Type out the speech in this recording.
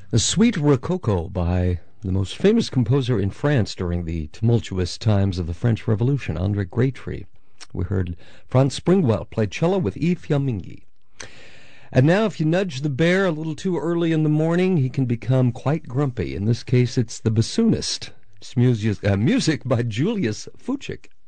The Suite Rococo by the most famous composer in France during the tumultuous times of the French Revolution, André Grétry. We heard Franz Springwell play cello with Yves Yamingi. And now, if you nudge the bear a little too early in the morning, he can become quite grumpy. In this case, it's The Bassoonist. It's music by Julius Fuchik.